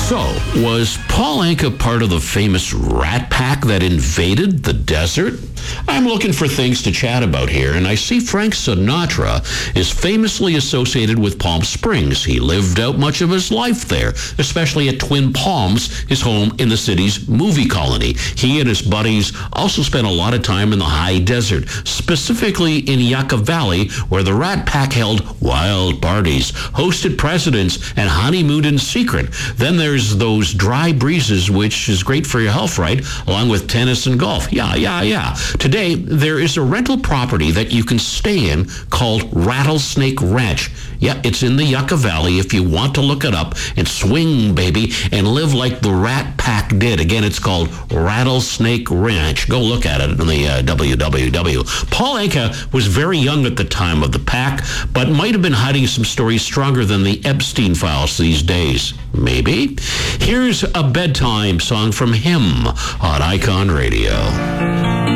So, was Paul Anka part of the famous Rat Pack that invaded the desert? I'm looking for things to chat about here, and I see Frank Sinatra is famously associated with Palm Springs. He lived out much of his life there, especially at Twin Palms, his home in the city's movie colony. He and his buddies also spent a lot of time in the high desert, specifically in Yucca Valley, where the Rat Pack held wild parties, hosted presidents, and honeymooned in secret. Then there's those dry breezes, which is great for your health, right? Along with tennis and golf. Yeah. Today, there is a rental property that you can stay in called Rattlesnake Ranch. Yeah, it's in the Yucca Valley if you want to look it up and swing, baby, and live like the Rat Pack did. Again, it's called Rattlesnake Ranch. Go look at it on the www. Paul Anka was very young at the time of the pack, but might have been hiding some stories stronger than the Epstein files these days. Maybe? Here's a bedtime song from him on Icon Radio.